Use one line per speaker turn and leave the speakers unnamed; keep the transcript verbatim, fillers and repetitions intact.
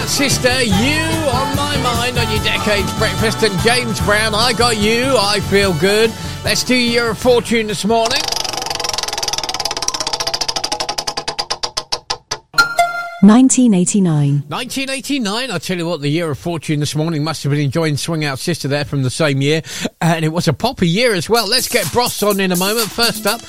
Sister, you on my mind on your Decades Breakfast, and James Brown, I got you, I feel good. Let's do your fortune this morning.
nineteen eighty-nine.
nineteen eighty-nine, I tell you what, the year of fortune this morning. Must have been enjoying Swing Out Sister there from the same year. And it was a poppy year as well. Let's get Bros on in a moment. First up,